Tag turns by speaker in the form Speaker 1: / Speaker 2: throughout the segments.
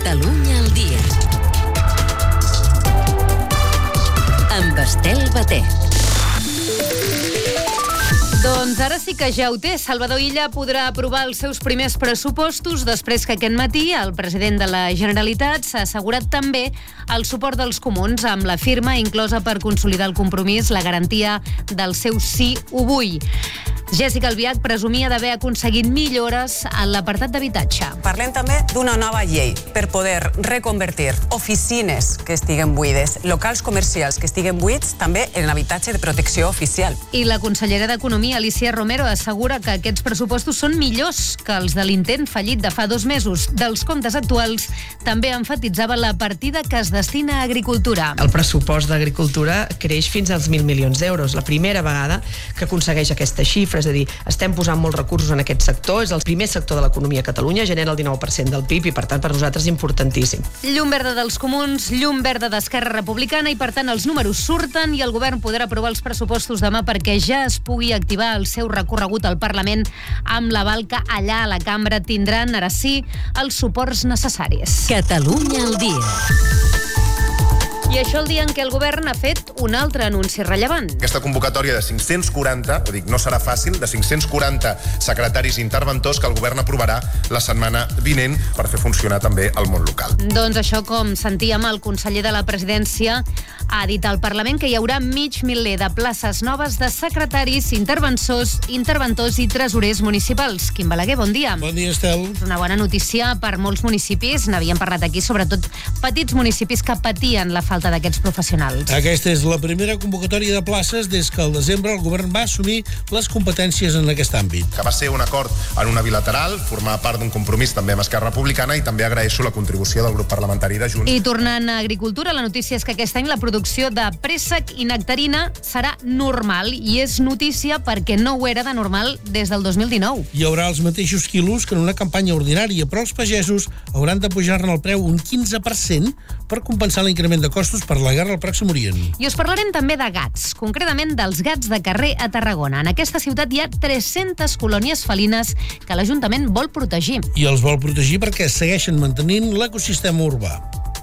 Speaker 1: Catalunya al dia. Amb Estel Batet.
Speaker 2: Doncs ara sí que ja ho té. Salvador Illa podrà aprovar els seus primers pressupostos després que aquest matí el president de la Generalitat s'ha assegurat també el suport dels comuns amb la firma inclosa per consolidar el compromís, la garantia del seu sí ho vull. Jessica Albiach presumia d'haver aconseguit millores en l'apartat d'habitatge.
Speaker 3: Parlem també d'una nova llei per poder reconvertir oficines que estiguen buides, locals comercials que estiguen buits, també en habitatge de protecció oficial.
Speaker 2: I la consellera d'Economia, Alicia Romero, assegura que aquests pressupostos són millors que els de l'intent fallit de fa 2 mesos. Dels comptes actuals també enfatitzava la partida que es destina a agricultura.
Speaker 4: El pressupost d'agricultura creix fins als 1.000 milions d'euros. La primera vegada que aconsegueix aquesta xifra, és a dir, estem posant molts recursos en aquest sector, és el primer sector de l'economia a Catalunya, genera el 19% del PIB i, per tant, per nosaltres és importantíssim.
Speaker 2: Llum verda dels comuns, llum verda d'Esquerra Republicana i, per tant, els números surten i el govern podrà aprovar els pressupostos demà perquè ja es pugui activar el seu recorregut al Parlament amb l'aval que allà a la cambra tindran, ara sí, els suports necessaris.
Speaker 1: Catalunya al dia.
Speaker 2: I això el dia en què el govern ha fet un altre anunci rellevant.
Speaker 5: Aquesta convocatòria de 540, no serà fàcil, de 540 secretaris interventors que el govern aprovarà la setmana vinent per fer funcionar també el món local.
Speaker 2: Doncs això, com sentíem, el conseller de la Presidència ha dit al Parlament que hi haurà mig miler de places noves de secretaris, interventors i tresorers municipals. Quim Balaguer, bon dia.
Speaker 6: Bon dia, Estel.
Speaker 2: És una bona notícia per molts municipis. N'havíem parlat aquí, sobretot petits municipis que patien la falta d'aquests professionals.
Speaker 6: Aquesta és la primera convocatòria de places des que al desembre el govern va assumir les competències en aquest àmbit.
Speaker 5: Que va ser un acord en una bilateral, formar part d'un compromís també amb Esquerra Republicana i també agraeixo la contribució del grup parlamentari de Junts.
Speaker 2: I tornant a agricultura, la notícia és que aquest any la producció de préssec i nectarina serà normal i és notícia perquè no ho era de normal des del 2019.
Speaker 6: Hi haurà els mateixos quilos que en una campanya ordinària, però els pagesos hauran de pujar-ne el preu un 15% per compensar l'increment de costos per la guerra al Pròxim Orient.
Speaker 2: I us parlarem també de gats, concretament dels gats de carrer a Tarragona. En aquesta ciutat hi ha 300 colònies felines que l'Ajuntament vol protegir.
Speaker 6: I els vol protegir perquè segueixen mantenint l'ecosistema urbà.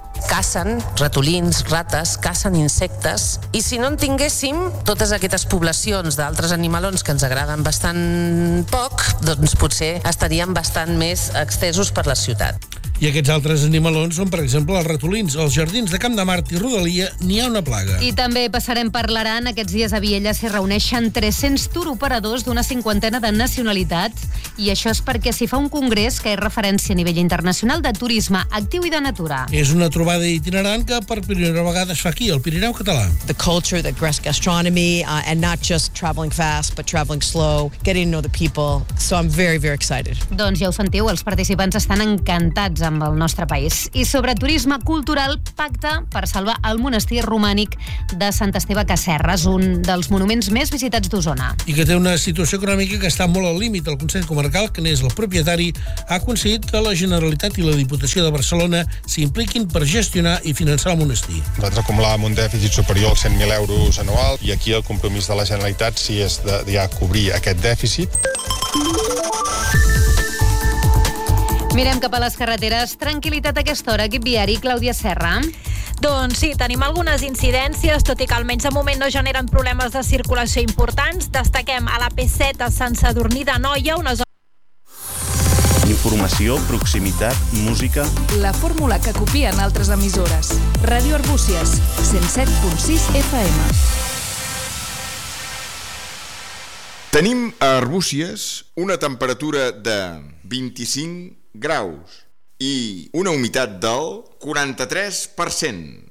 Speaker 7: Cacen ratolins, rates, cacen insectes, i si no en tinguéssim totes aquestes poblacions d'altres animalons que ens agraden bastant poc, doncs potser estaríem bastant més extesos per la ciutat.
Speaker 6: I aquests altres animalons són, per exemple, els ratolins. Als jardins de Camp de Mart i Rodalia n'hi ha una plaga.
Speaker 2: I també passarem per l'Aran. Aquests dies a Viella s'hi reuneixen 300 turoperadors d'una 50 de nacionalitats, i això és perquè s'hi fa un congrés que és referència a nivell internacional de turisme actiu i de natura.
Speaker 6: És una trobada itinerant que per primera vegada es fa aquí, al Pirineu català.
Speaker 8: The culture, the gastronomy, and not just traveling fast, but traveling slow, getting to know the people. So I'm very, very excited.
Speaker 2: Doncs ja ho sentiu, els participants estan encantats amb el nostre país. I sobre turisme cultural, pacte per salvar el monestir romànic de Sant Esteve Casserres, un dels monuments més visitats d'Osona.
Speaker 6: I que té una situació econòmica que està molt al límit. El Consell Comarcal, que n'és el propietari, ha aconseguit que la Generalitat i la Diputació de Barcelona s'impliquin per gestionar i finançar el monestir.
Speaker 9: Nosaltres acumulàvem un dèficit superior als 100.000 euros anual i aquí el compromís de la Generalitat sí és de ja cobrir aquest dèficit.
Speaker 2: Mirem cap a les carreteres. Tranquil·litat a aquesta hora. Equip viari, Clàudia Serra.
Speaker 10: Doncs sí, tenim algunes incidències, tot i que almenys de moment no generen problemes de circulació importants. Destaquem a la P7 a Sant Sadurní d'Anoia, una zona...
Speaker 11: Informació, proximitat, música...
Speaker 12: La fórmula que copien altres emissores. Ràdio Arbúcies, 107.6 FM.
Speaker 13: Tenim a Arbúcies una temperatura de 25 graus i una humitat del 43%.